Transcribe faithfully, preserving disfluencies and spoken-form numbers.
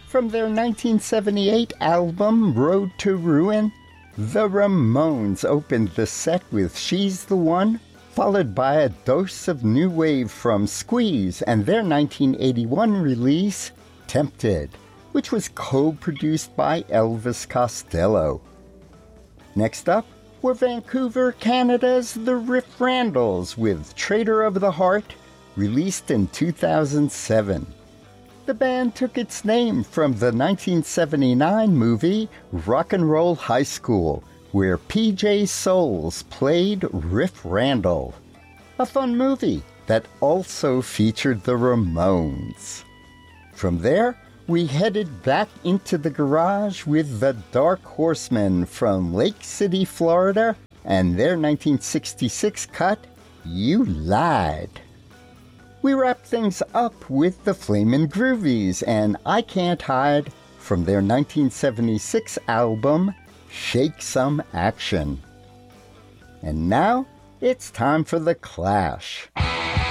From their nineteen seventy-eight album, Road to Ruin, the Ramones opened the set with She's the One, followed by a dose of new wave from Squeeze and their nineteen eighty-one release, Tempted, which was co-produced by Elvis Costello. Next up were Vancouver, Canada's The Riff Randalls with Traitor of the Heart, released in two thousand seven. The band took its name from the nineteen seventy-nine movie Rock and Roll High School, where P J Soles played Riff Randall. A fun movie that also featured the Ramones. From there, we headed back into the garage with the Dark Horsemen from Lake City, Florida, and their nineteen sixty-six cut, You Lied. We wrapped things up with the Flamin' Groovies and I Can't Hide from their nineteen seventy-six album, Shake Some Action. And now, it's time for The Clash.